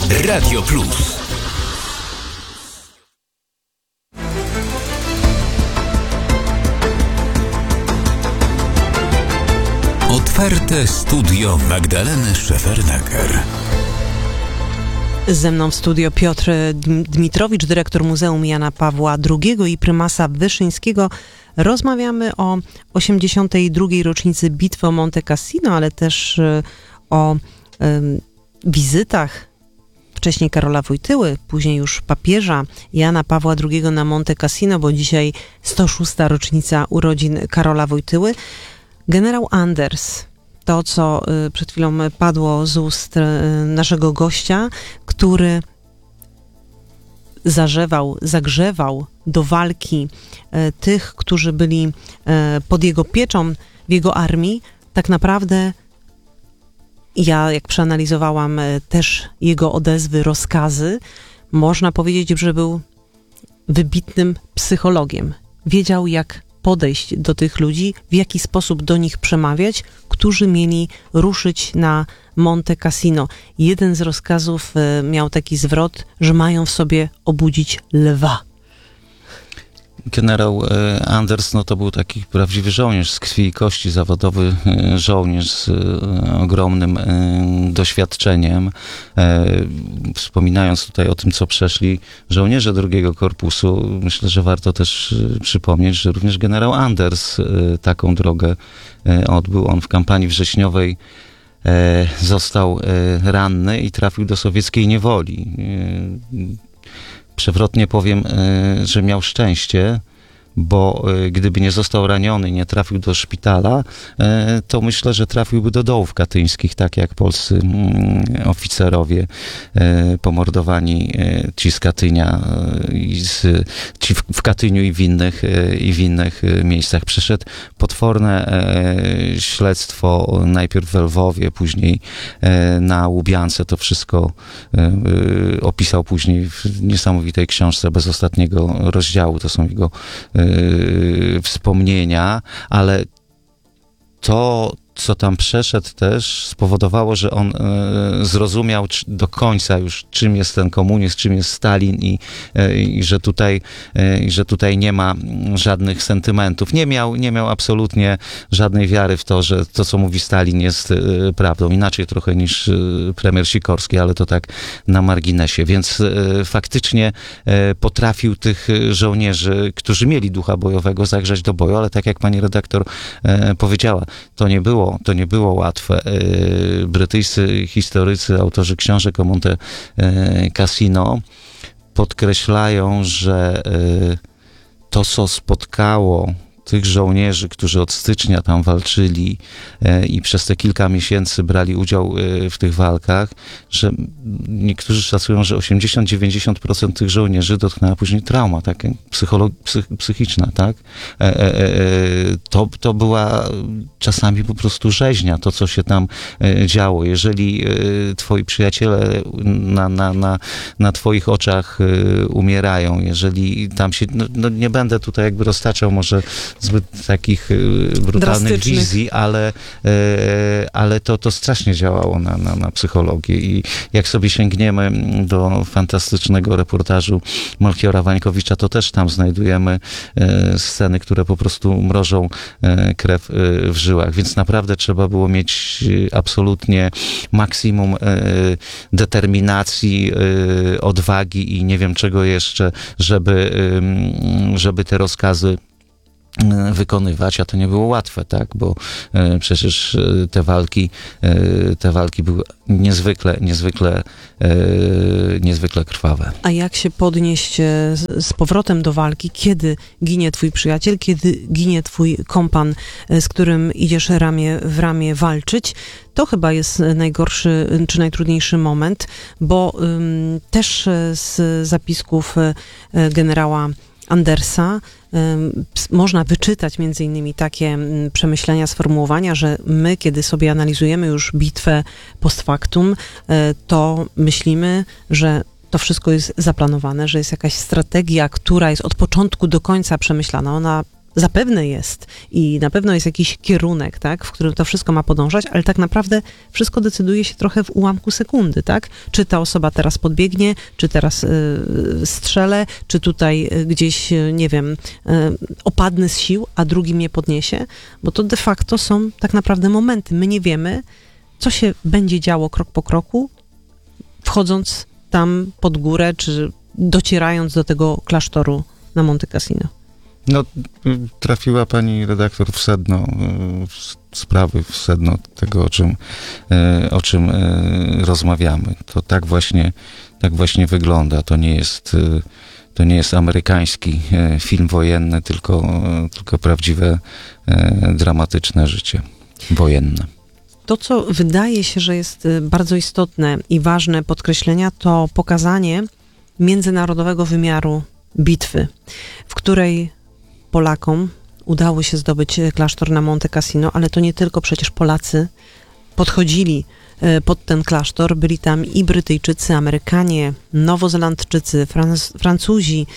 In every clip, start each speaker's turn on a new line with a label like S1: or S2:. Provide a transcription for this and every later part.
S1: Radio Plus. Otwarte studio Magdaleny Szefernaker.
S2: Ze mną w studio Piotr Dmitrowicz, dyrektor Muzeum Jana Pawła II i prymasa Wyszyńskiego. Rozmawiamy o 82. rocznicy bitwy o Monte Cassino, ale też o wizytach wcześniej Karola Wojtyły, później już papieża Jana Pawła II na Monte Cassino, bo dzisiaj 106. rocznica urodzin Karola Wojtyły. Generał Anders, to co przed chwilą padło z ust naszego gościa, który zagrzewał do walki tych, którzy byli pod jego pieczą w jego armii, tak naprawdę ja, jak przeanalizowałam też jego odezwy, rozkazy, można powiedzieć, że był wybitnym psychologiem. Wiedział, jak podejść do tych ludzi, w jaki sposób do nich przemawiać, którzy mieli ruszyć na Monte Cassino. Jeden z rozkazów miał taki zwrot, że mają w sobie obudzić lwa.
S3: Generał Anders, no to był taki prawdziwy żołnierz z krwi i kości, zawodowy żołnierz z ogromnym doświadczeniem. Wspominając tutaj o tym, co przeszli żołnierze II Korpusu, myślę, że warto też przypomnieć, że również generał Anders taką drogę odbył. On w kampanii wrześniowej został ranny i trafił do sowieckiej niewoli. Przewrotnie powiem, że miał szczęście, bo gdyby nie został raniony, nie trafił do szpitala, to myślę, że trafiłby do dołów katyńskich, tak jak polscy oficerowie pomordowani, ci z Katynia, ci w Katyniu i w innych miejscach. Przeszedł potworne śledztwo, najpierw w Lwowie, później na Łubiance. To wszystko opisał później w niesamowitej książce bez ostatniego rozdziału. To są jego wspomnienia, ale to, co tam przeszedł też spowodowało, że on zrozumiał do końca już, czym jest ten komunizm, czym jest Stalin i że tutaj nie ma żadnych sentymentów. Nie miał absolutnie żadnej wiary w to, że to, co mówi Stalin, jest prawdą. Inaczej trochę niż premier Sikorski, ale to tak na marginesie. Więc faktycznie potrafił tych żołnierzy, którzy mieli ducha bojowego, zagrzać do boju, ale tak jak pani redaktor powiedziała, to nie było łatwe. Brytyjscy historycy, autorzy książek o Monte Cassino podkreślają, że to, co spotkało tych żołnierzy, którzy od stycznia tam walczyli i przez te kilka miesięcy brali udział w tych walkach, że niektórzy szacują, że 80-90% tych żołnierzy dotknęła później trauma, tak, psychiczna, tak. To była czasami po prostu rzeźnia, to co się tam działo. Jeżeli twoi przyjaciele na twoich oczach umierają, jeżeli tam się, nie będę tutaj jakby roztaczał może zbyt takich brutalnych wizji, ale to strasznie działało na psychologię i jak sobie sięgniemy do fantastycznego reportażu Melchiora Wańkowicza, to też tam znajdujemy sceny, które po prostu mrożą krew w żyłach, więc naprawdę trzeba było mieć absolutnie maksimum determinacji, odwagi i nie wiem czego jeszcze, żeby te rozkazy wykonywać, a to nie było łatwe, tak, bo przecież te walki były niezwykle krwawe.
S2: A jak się podnieść z powrotem do walki, kiedy ginie twój przyjaciel, kiedy ginie twój kompan, z którym idziesz ramię w ramię walczyć? To chyba jest najgorszy czy najtrudniejszy moment, bo też z zapisków generała Andersa można wyczytać między innymi takie przemyślenia, sformułowania, że my, kiedy sobie analizujemy już bitwę post factum, to myślimy, że to wszystko jest zaplanowane, że jest jakaś strategia, która jest od początku do końca przemyślana. Ona zapewne jest i na pewno jest jakiś kierunek, tak, w którym to wszystko ma podążać, ale tak naprawdę wszystko decyduje się trochę w ułamku sekundy, tak? Czy ta osoba teraz podbiegnie, czy teraz strzelę, czy tutaj gdzieś, nie wiem, opadnę z sił, a drugi mnie podniesie, bo to de facto są tak naprawdę momenty. My nie wiemy, co się będzie działo krok po kroku, wchodząc tam pod górę, czy docierając do tego klasztoru na Monte Cassino.
S3: No, trafiła pani redaktor w sedno sprawy, w sedno tego, o czym rozmawiamy. To tak właśnie wygląda. To nie jest amerykański film wojenny, tylko prawdziwe, dramatyczne życie wojenne.
S2: To, co wydaje się, że jest bardzo istotne i ważne podkreślenia, to pokazanie międzynarodowego wymiaru bitwy, w której Polakom udało się zdobyć klasztor na Monte Cassino, ale to nie tylko przecież Polacy podchodzili pod ten klasztor. Byli tam i Brytyjczycy, Amerykanie, Nowozelandczycy, Francuzi.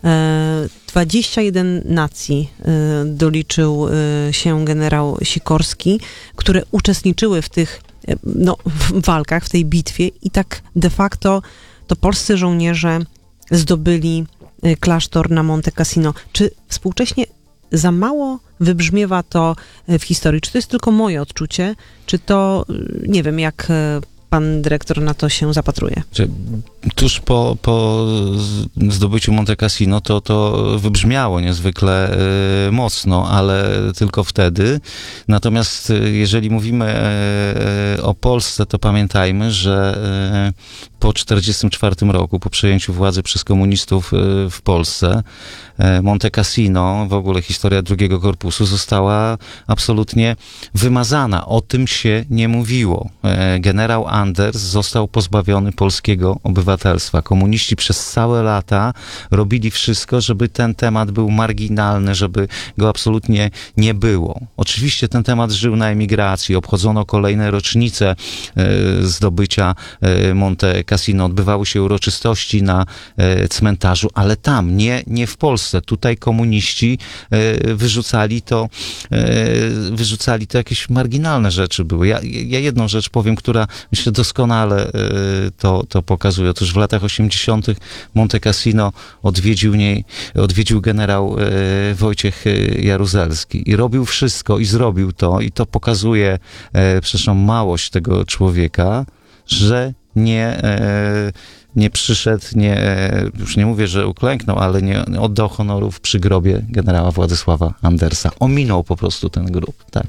S2: 21 nacji doliczył się generał Sikorski, które uczestniczyły w tych walkach, w tej bitwie i tak de facto to polscy żołnierze zdobyli klasztor na Monte Cassino. Czy współcześnie za mało wybrzmiewa to w historii? Czy to jest tylko moje odczucie? Czy to, nie wiem, jak pan dyrektor na to się zapatruje?
S3: Tuż po zdobyciu Monte Cassino to wybrzmiało niezwykle mocno, ale tylko wtedy. Natomiast jeżeli mówimy o Polsce, to pamiętajmy, że po 1944 roku, po przejęciu władzy przez komunistów w Polsce, Monte Cassino, w ogóle historia drugiego korpusu została absolutnie wymazana. O tym się nie mówiło. Generał Anders został pozbawiony polskiego obywatelstwa. Komuniści przez całe lata robili wszystko, żeby ten temat był marginalny, żeby go absolutnie nie było. Oczywiście ten temat żył na emigracji, obchodzono kolejne rocznice zdobycia Monte Cassino, odbywały się uroczystości na cmentarzu, ale tam, nie w Polsce. Tutaj komuniści wyrzucali to jakieś marginalne rzeczy były. Ja jedną rzecz powiem, która myślę doskonale to pokazuje. Otóż w latach 80. Monte Cassino odwiedził generał Wojciech Jaruzelski i robił wszystko i zrobił to i to pokazuje przecież małość tego człowieka, że nie przyszedł, już nie mówię, że uklęknął, ale nie oddał honorów przy grobie generała Władysława Andersa. Ominął po prostu ten grób. Tak.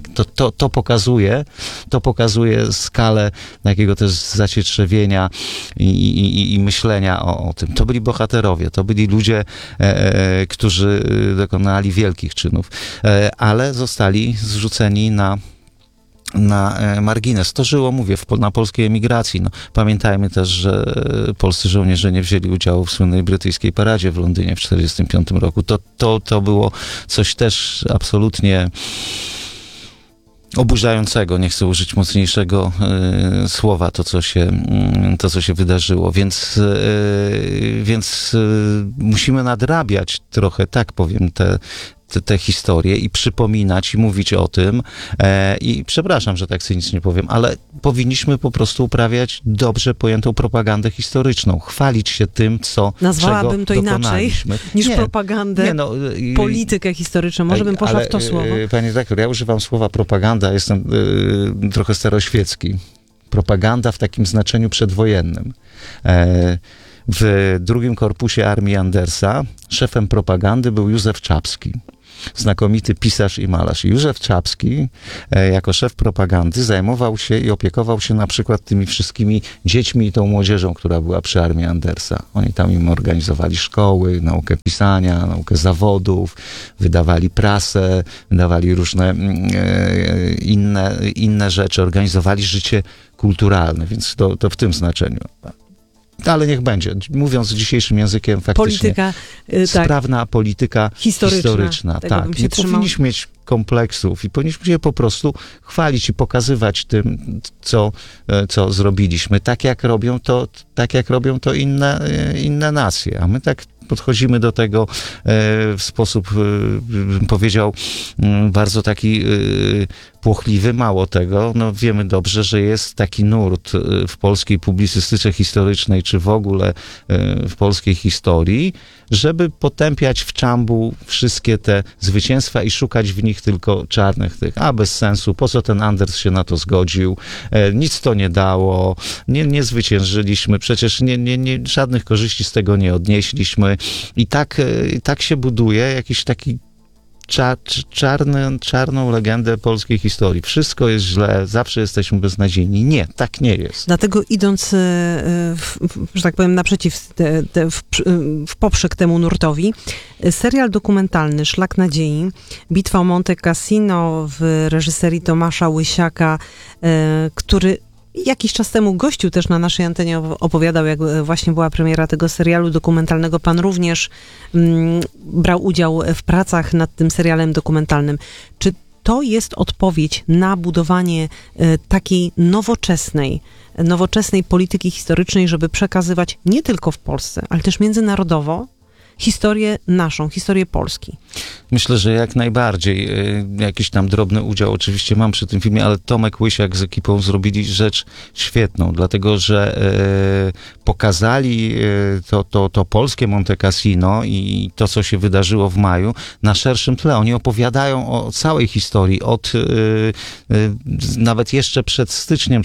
S3: To pokazuje skalę takiego też zacietrzewienia i myślenia o tym. To byli bohaterowie, to byli ludzie, którzy dokonali wielkich czynów, ale zostali zrzuceni na margines. To żyło, mówię, na polskiej emigracji. No, pamiętajmy też, że polscy żołnierze nie wzięli udziału w słynnej brytyjskiej paradzie w Londynie w 1945 roku. To było coś też absolutnie oburzającego, nie chcę użyć mocniejszego słowa, to co się wydarzyło, więc musimy nadrabiać trochę, tak powiem, te historie i przypominać i mówić o tym i przepraszam, że tak cynicznie powiem, ale powinniśmy po prostu uprawiać dobrze pojętą propagandę historyczną, chwalić się tym,
S2: Nazwałabym to inaczej niż propagandę, politykę historyczną. Może bym poszła w to słowo.
S3: Pani redaktor, ja używam słowa propaganda, jestem trochę staroświecki. Propaganda w takim znaczeniu przedwojennym. W drugim korpusie armii Andersa szefem propagandy był Józef Czapski. Znakomity pisarz i malarz. Józef Czapski jako szef propagandy zajmował się i opiekował się na przykład tymi wszystkimi dziećmi i tą młodzieżą, która była przy armii Andersa. Oni tam im organizowali szkoły, naukę pisania, naukę zawodów, wydawali prasę, wydawali różne inne rzeczy, organizowali życie kulturalne, więc to w tym znaczeniu. Ale niech będzie. Mówiąc dzisiejszym językiem, faktycznie sprawna polityka historyczna. Tak. Nie powinniśmy mieć kompleksów i powinniśmy się po prostu chwalić i pokazywać tym, co zrobiliśmy. Tak jak robią to inne nacje. A my tak podchodzimy do tego w sposób, bym powiedział, bardzo taki płochliwy. Mało tego, no wiemy dobrze, że jest taki nurt w polskiej publicystyce historycznej, czy w ogóle w polskiej historii, żeby potępiać w czambu wszystkie te zwycięstwa i szukać w nich tylko czarnych tych, bez sensu, po co ten Anders się na to zgodził, nic to nie dało, nie zwyciężyliśmy, przecież żadnych korzyści z tego nie odnieśliśmy i tak się buduje jakiś taki czarną legendę polskiej historii. Wszystko jest źle, zawsze jesteśmy beznadziejni. Nie, tak nie jest.
S2: Dlatego idąc, że tak powiem, naprzeciw, w poprzek temu nurtowi, serial dokumentalny Szlak Nadziei, Bitwa o Monte Cassino w reżyserii Tomasza Łysiaka, który jakiś czas temu gościł też na naszej antenie, opowiadał, jak właśnie była premiera tego serialu dokumentalnego. Pan również brał udział w pracach nad tym serialem dokumentalnym. Czy to jest odpowiedź na budowanie takiej nowoczesnej polityki historycznej, żeby przekazywać nie tylko w Polsce, ale też międzynarodowo historię naszą, historię Polski?
S3: Myślę, że jak najbardziej. Jakiś tam drobny udział oczywiście mam przy tym filmie, ale Tomek Łysiak z ekipą zrobili rzecz świetną, dlatego że pokazali to polskie Monte Cassino i to, co się wydarzyło w maju, na szerszym tle. Oni opowiadają o całej historii, od nawet jeszcze przed styczniem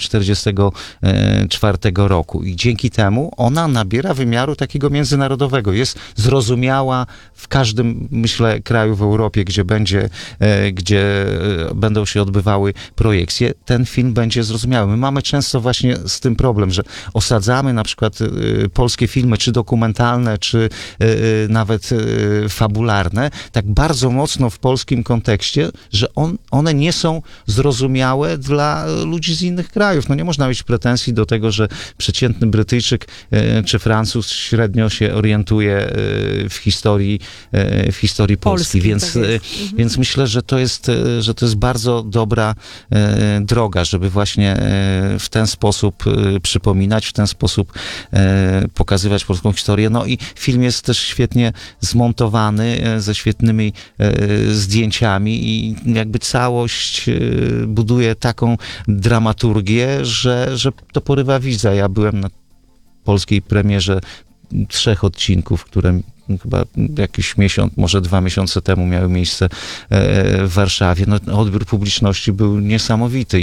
S3: 1944 roku i dzięki temu ona nabiera wymiaru takiego międzynarodowego. Jest zrozumiała w każdym, myślę, kraju w Europie, gdzie będą się odbywały projekcje, ten film będzie zrozumiały. My mamy często właśnie z tym problem, że osadzamy na przykład polskie filmy, czy dokumentalne, czy nawet fabularne, tak bardzo mocno w polskim kontekście, że one nie są zrozumiałe dla ludzi z innych krajów. No nie można mieć pretensji do tego, że przeciętny Brytyjczyk czy Francuz średnio się orientuje w historii Polski. Więc myślę, że to jest bardzo dobra droga, żeby właśnie w ten sposób przypominać, w ten sposób pokazywać polską historię. No i film jest też świetnie zmontowany, ze świetnymi zdjęciami i jakby całość buduje taką dramaturgię, że to porywa widza. Ja byłem na polskiej premierze 3 odcinków, które chyba jakiś miesiąc, może 2 miesiące temu miały miejsce w Warszawie. No, odbiór publiczności był niesamowity i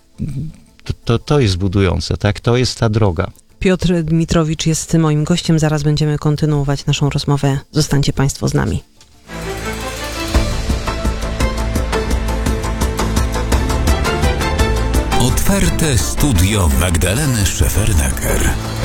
S3: to jest budujące, tak? To jest ta droga.
S2: Piotr Dmitrowicz jest moim gościem. Zaraz będziemy kontynuować naszą rozmowę. Zostańcie Państwo z nami.
S1: Otwarte studio Magdaleny Szefernaker.